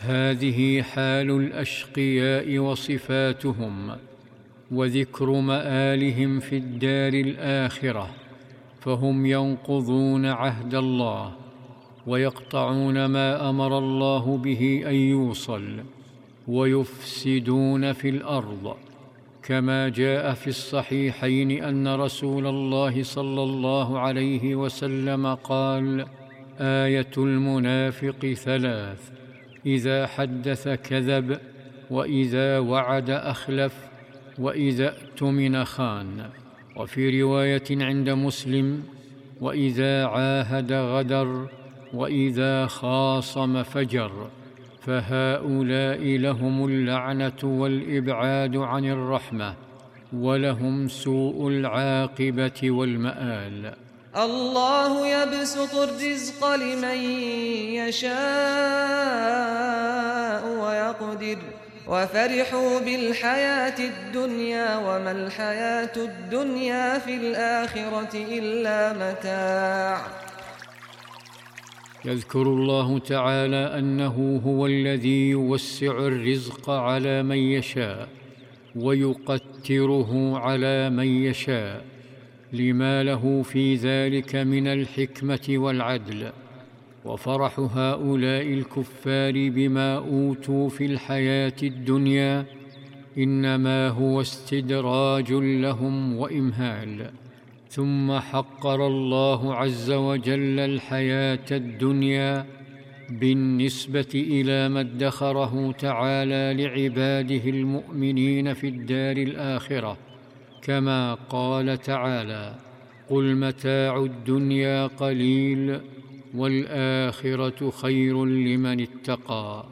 هذه حال الأشقياء وصفاتهم، وذكر مآلهم في الدار الآخرة، فهم ينقضون عهد الله ويقطعون ما أمر الله به أن يوصل، ويفسدون في الأرض، كما جاء في الصحيحين أن رسول الله صلى الله عليه وسلم قال: آية المنافق ثلاث: إذا حدث كذب، وإذا وعد أخلف، وإذا اؤتمن خان. وفي رواية عند مسلم: وإذا عاهد غدر، وإذا خاصم فجر. فهؤلاء لهم اللعنة والإبعاد عن الرحمة، ولهم سوء العاقبة والمآل. الله يبسط الرزق لمن يشاء ويقدر، وفرحوا بالحياة الدنيا وما الحياة الدنيا في الآخرة إلا متاع. يذكر الله تعالى أنه هو الذي يوسع الرزق على من يشاء ويقتره على من يشاء، لما له في ذلك من الحكمة والعدل. وفرح هؤلاء الكفار بما أوتوا في الحياة الدنيا إنما هو استدراج لهم وإمهال. ثم حقر الله عز وجل الحياة الدنيا بالنسبة إلى ما ادخره تعالى لعباده المؤمنين في الدار الآخرة، كما قال تعالى: قل متاع الدنيا قليل والآخرة خير لمن اتقى.